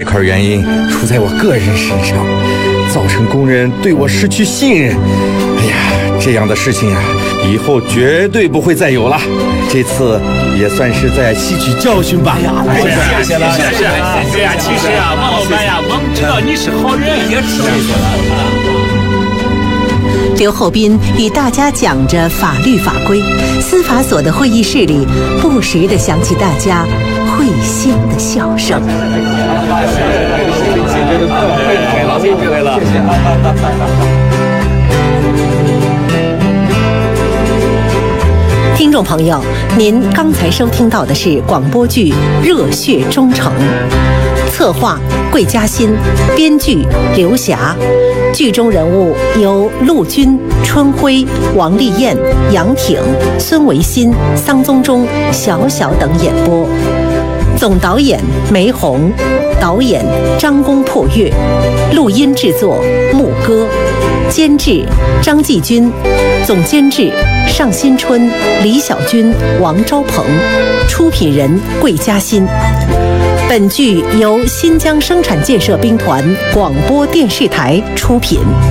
块原因出在我个人身上，造成工人对我失去信任。哎呀，这样的事情啊，以后绝对不会再有了。这次也算是在吸取教训吧。 谢谢了，是啊，其实啊，王老板呀，我们知道你是好人，也是。 刘厚斌与大家讲着法律法规，司法所的会议室里不时地响起大家会心的笑声。听众朋友，您刚才收听到的是广播剧《热血忠诚》，策划桂嘉欣，编剧刘霞，剧中人物由陆军、春晖、王丽燕、杨挺、孙维新、桑宗忠、小小等演播。总导演梅红，导演张公破月，录音制作牧歌，监制张继军，总监制尚新春、李小军、王昭鹏，出品人桂嘉欣。本剧由新疆生产建设兵团广播电视台出品。